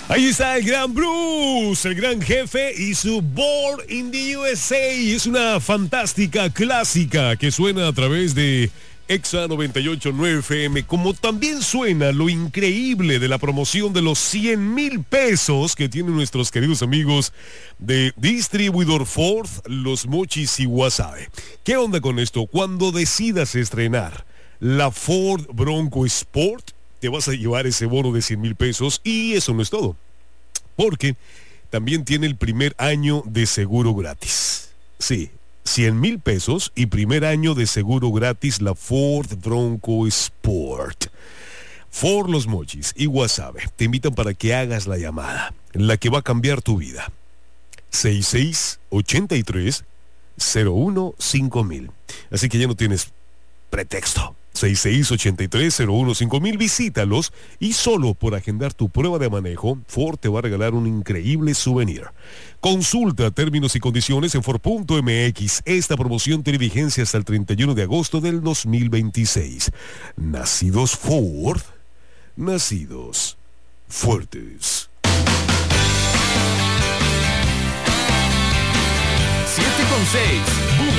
Ahí está el gran Bruce, el gran jefe y su Born in the USA. Es una fantástica clásica que suena a través de Exa 98.9 FM, como también suena lo increíble de la promoción de los 100,000 pesos que tienen nuestros queridos amigos de Distribuidor Ford, Los Mochis y Guasave. ¿Qué onda con esto? Cuando decidas estrenar la Ford Bronco Sport, te vas a llevar ese bono de 100,000 pesos y eso no es todo, porque también tiene el primer año de seguro gratis. Sí, 100,000 pesos y primer año de seguro gratis la Ford Bronco Sport. Ford Los Mochis y Guasave te invitan para que hagas la llamada, la que va a cambiar tu vida. 6683-015000. Así que ya no tienes pretexto. 6683-015000, visítalos y solo por agendar tu prueba de manejo, Ford te va a regalar un increíble souvenir. Consulta términos y condiciones en Ford.mx. Esta promoción tiene vigencia hasta el 31 de agosto del 2026. Nacidos Ford, nacidos fuertes. 7:6.